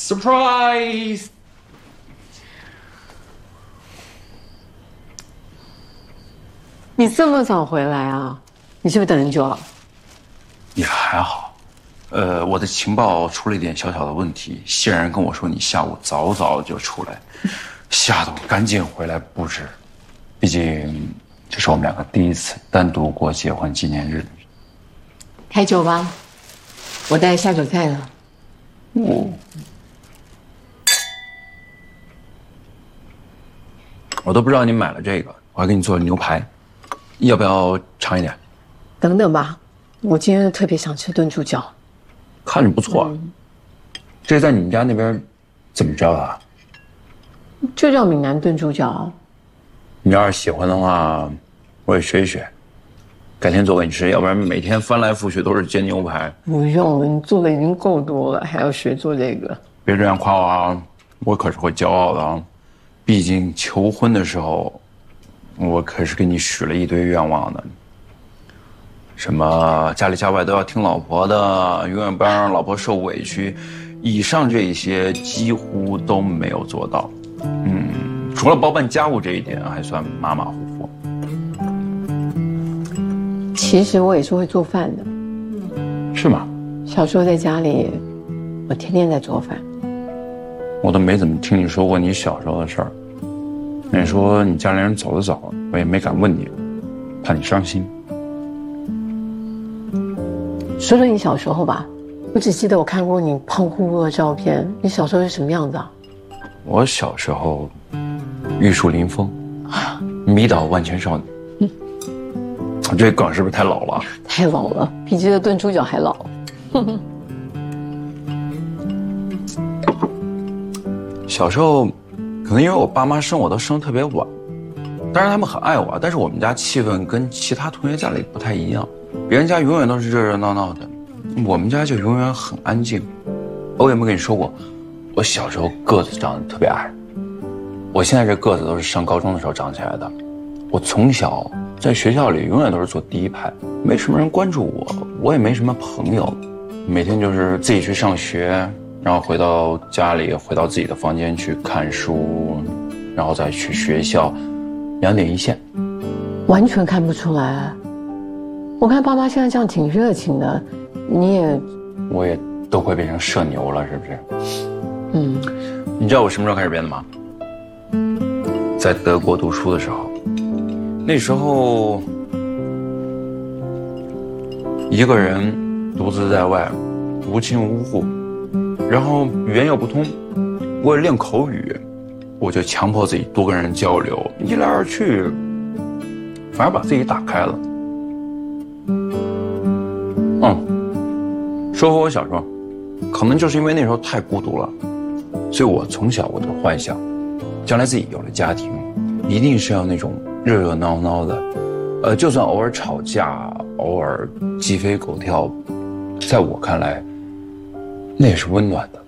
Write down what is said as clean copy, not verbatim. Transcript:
Surprise！ 你这么早回来啊？你是不是等很久了？ 也还好，我的情报出了一点小小的问题。谢然跟我说你下午早早就出来，吓得我赶紧回来布置。毕竟这是我们两个第一次单独过结婚纪念日。 开酒吧，我带下酒菜了。 我都不知道你买了这个，我还给你做了牛排，要不要尝一点？ 等等吧，我今天特别想吃炖猪脚。 看着不错，这在你们家那边怎么叫啊？ 就叫闽南炖猪脚。 你要是喜欢的话，我也学一学，改天做给你吃，要不然每天翻来覆去都是煎牛排。 不用了，你做的已经够多了，还要学做这个？ 别这样夸我啊，我可是会骄傲的啊。毕竟求婚的时候，我可是给你许了一堆愿望的，什么家里家外都要听老婆的，永远不要让老婆受委屈，以上这些几乎都没有做到。除了包办家务这一点还算马马虎虎。 其实我也是会做饭的。 是吗？ 小时候在家里，我天天在做饭。 我都没怎么听你说过你小时候的事儿。你说你家里人走得早，我也没敢问你，怕你伤心。 说说你小时候吧，我只记得我看过你胖乎乎的照片。你小时候是什么样子啊？ 我小时候，玉树临风，迷倒万千少女。我这梗是不是太老了？ 太老了，比这个炖猪脚还老。 小时候，可能因为我爸妈生我都生得特别晚，当然他们很爱我，但是我们家气氛跟其他同学家里不太一样，别人家永远都是热热闹闹的，我们家就永远很安静。我有没有跟你说过，我小时候个子长得特别矮，我现在这个子都是上高中的时候长起来的。我从小在学校里永远都是坐第一排，没什么人关注我，我也没什么朋友，每天就是自己去上学。然后回到家里，回到自己的房间去看书，然后再去学校，两点一线， 完全看不出来。我看爸妈现在这样挺热情的， 我也都快变成社牛了，是不是？你知道我什么时候开始变的吗？在德国读书的时候，那时候一个人独自在外，无亲无故。然后语言又不通，为了练口语，我就强迫自己多跟人交流，一来二去，反而把自己打开了。说回我小时候，可能就是因为那时候太孤独了，所以我从小我就幻想，将来自己有了家庭，一定是要那种热热闹闹的，就算偶尔吵架，偶尔鸡飞狗跳，在我看来。那也是温暖的。